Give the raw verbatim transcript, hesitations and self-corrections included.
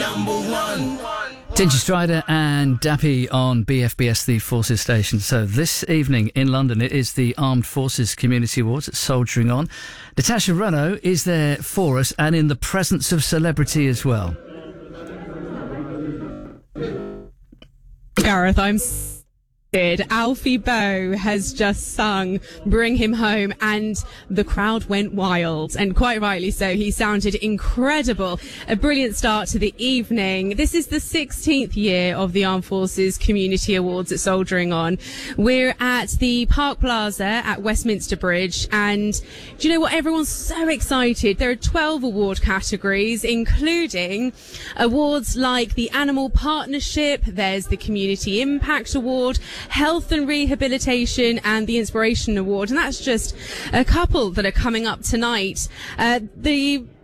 number one. Dingy Strider and Dappy on B F B S, the Forces station. So this evening in London, it is the Armed Forces Community Awards at Soldiering On. Natasha Renaud is there for us and in the presence of celebrity as well. Gareth, I'm did. Alfie Boe has just sung Bring Him Home and the crowd went wild, and quite rightly so. He sounded incredible. A brilliant start to the evening. This is the sixteenth year of the Armed Forces Community Awards at Soldiering On. We're at the Park Plaza at Westminster Bridge, and do you know what? Everyone's so excited. There are twelve award categories, including awards like the Animal Partnership, there's the Community Impact Award, Health and Rehabilitation, and the Inspiration Award. And that's just a couple that are coming up tonight. Uh, the